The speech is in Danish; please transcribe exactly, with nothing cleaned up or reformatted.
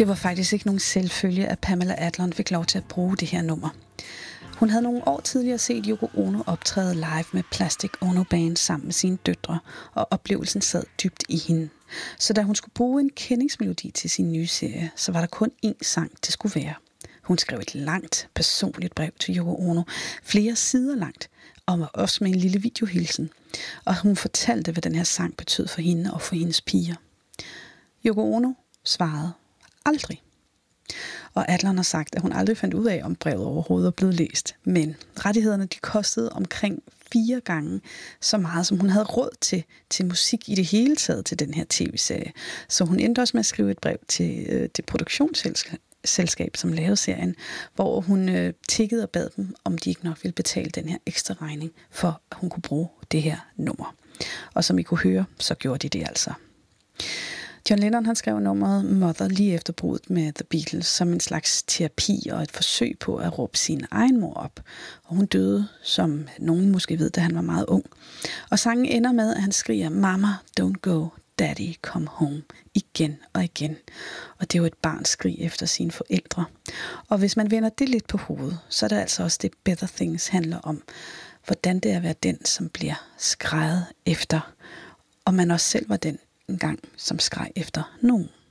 Det var faktisk ikke nogen selvfølge, at Pamela Adlon fik lov til at bruge det her nummer. Hun havde nogle år tidligere set Yoko Ono optræde live med Plastic Ono Band sammen med sine døtre, og oplevelsen sad dybt i hende. Så da hun skulle bruge en kendingsmelodi til sin nye serie, så var der kun én sang, det skulle være. Hun skrev et langt, personligt brev til Yoko Ono, flere sider langt, og også med en lille videohilsen. Og hun fortalte, hvad den her sang betød for hende og for hendes piger. Yoko Ono svarede aldrig. Og Adlon har sagt, at hun aldrig fandt ud af, om brevet overhovedet er blevet læst. Men rettighederne de kostede omkring fire gange så meget, som hun havde råd til, til musik i det hele taget til den her tv-serie. Så hun endte også med at skrive et brev til øh, det produktionsselskab, som lavede serien, hvor hun øh, tiggede og bad dem, om de ikke nok ville betale den her ekstra regning, for at hun kunne bruge det her nummer. Og som I kunne høre, så gjorde de det altså. John Lennon han skrev nummeret Mother lige efter bruddet med The Beatles som en slags terapi og et forsøg på at råbe sin egen mor op. Og hun døde, som nogen måske ved, da han var meget ung. Og sangen ender med, at han skriger, Mama, don't go, Daddy, come home, igen og igen. Og det er jo et barns skrig efter sine forældre. Og hvis man vender det lidt på hovedet, så er det altså også det Better Things handler om. Hvordan det er at være den, som bliver skreget efter. Og man også selv var den en gang, som skreg efter nogen.